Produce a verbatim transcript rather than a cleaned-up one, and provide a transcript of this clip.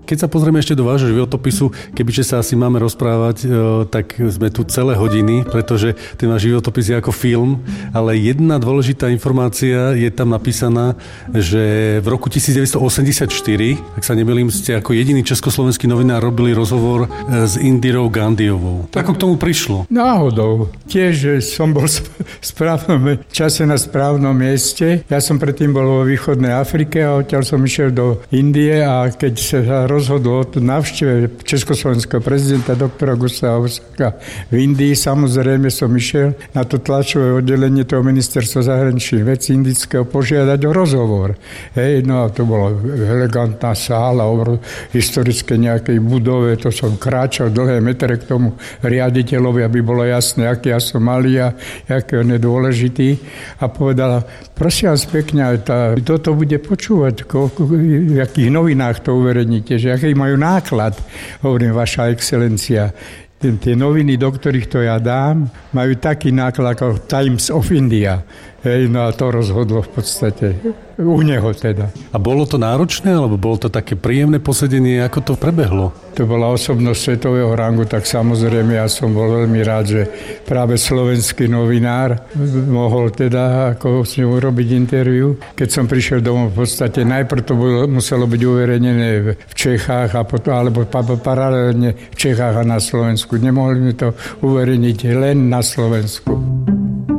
Keď sa pozrieme ešte do vášho životopisu, kebyže sa asi máme rozprávať, tak sme tu celé hodiny, pretože ten váš životopis je ako film, ale jedna dôležitá informácia je tam napísaná, že v roku devätnásťstoosemdesiatštyri, ak sa nemýlim, ste ako jediný československý novinár robili rozhovor s Indírou Gandhiovou. Ako k tomu prišlo? Náhodou. Tiež som bol v správnom čase na správnom mieste. Ja som predtým bol vo východnej Afrike a odtiaľ som išiel do Indie a keď sa rozhodol o návšteve československého prezidenta doktora Gustáva Husáka v Indii, samozrejme som išiel na to tlačové oddelenie toho ministerstva zahraničných vecí indického požiadať o rozhovor. Hej, no a to bola elegantná sála, historické nejakej budove, to som kráčal dlhé metre k tomu riaditeľovi, aby bolo jasné, aký ja som malý a aký on je dôležitý. A povedala, prosím vás pekne, tá, kto to bude počúvať, koľko, v akých novinách to uverejníte, že aký majú náklad. Hovorím, vaša excelencia, tie noviny, do ktorých to ja dám, majú taký náklad ako Times of India. Hej, no a to rozhodlo v podstate u neho teda. A bolo to náročné, alebo bolo to také príjemné posedenie? Ako to prebehlo? To bola osobnosť svetového rangu, tak samozrejme ja som bol veľmi rád, že práve slovenský novinár mohol teda ako s ňou robiť interviu. Keď som prišiel domov, v podstate najprv to bolo, muselo byť uverejnené v Čechách, a potom, alebo paralelne v Čechách a na Slovensku. Nemohli mi to uverejniť len na Slovensku.